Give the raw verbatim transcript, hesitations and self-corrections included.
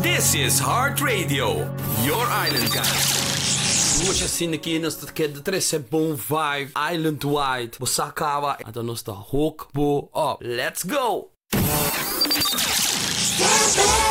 This is Heart Radio, your island guide. Hoje assim aqui nós quer trazer bom vibe, island wide, você acaba, então nós tá hook, bo, up, let's go.